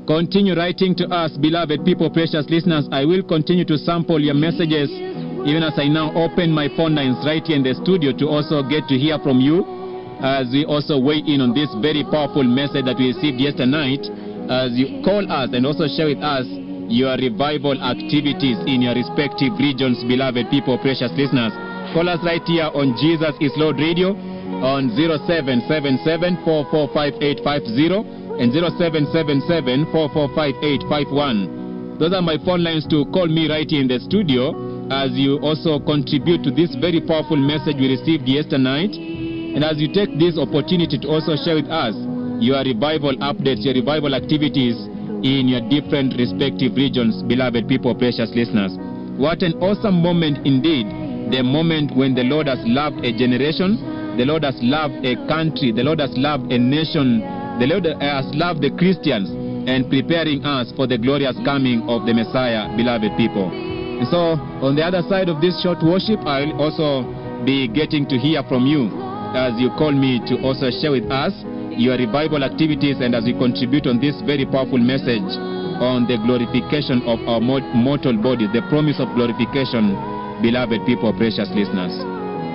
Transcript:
Continue writing to us, beloved people, precious listeners. I will continue to sample your messages, even as I now open my phone lines right here in the studio to also get to hear from you, as we also weigh in on this very powerful message that we received yesterday night, as you call us and also share with us your revival activities in your respective regions, beloved people, precious listeners. Call us right here on Jesus is Lord Radio on 0777-445850 and 0777-445851. Those are my phone lines to call me right here in the studio as you also contribute to this very powerful message we received yesterday night, and as you take this opportunity to also share with us your revival updates, your revival activities in your different respective regions, beloved people, precious listeners. What an awesome moment indeed, the moment when the Lord has loved a generation, the Lord has loved a country, the Lord has loved a nation, the Lord has loved the Christians and preparing us for the glorious coming of the Messiah, beloved people. And so, on the other side of this short worship, I will also be getting to hear from you as you call me to also share with us your revival activities and as we contribute on this very powerful message on the glorification of our mortal bodies, the promise of glorification, beloved people, precious listeners.